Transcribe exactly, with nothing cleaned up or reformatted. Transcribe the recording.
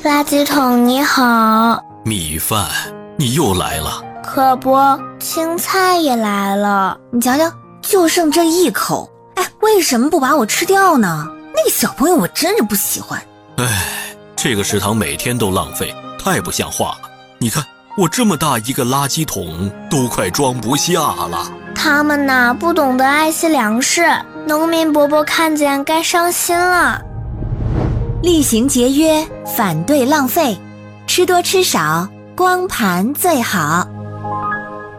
垃圾桶你好。 米饭，你又来了。 可不，青菜也来了。 你瞧瞧，就剩这一口，哎，为什么不把我吃掉呢？那个小朋友我真是不喜欢。 哎，这个食堂每天都浪费，太不像话了。你看，我这么大一个垃圾桶都快装不下了。 他们呐，不懂得爱惜粮食，农民伯伯看见该伤心了。 厉行节约，反对浪费，吃多吃少，光盘最好。